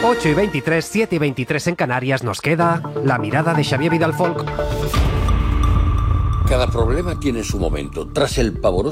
8:23, 7:23 en Canarias, nos queda la mirada de Xavier Vidal Folk. Cada problema tiene su momento. Tras el pavoroso